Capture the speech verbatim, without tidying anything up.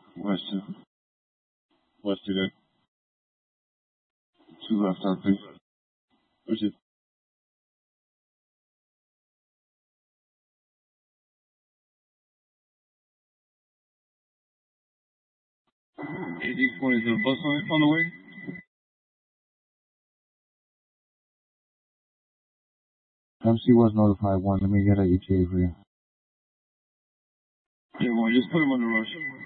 West two. West two there. Two left on three. Which is eighty four is a bus on, on the way? M C was notified one. Let me get an E T A for you. Yeah, well, just put him on the rush.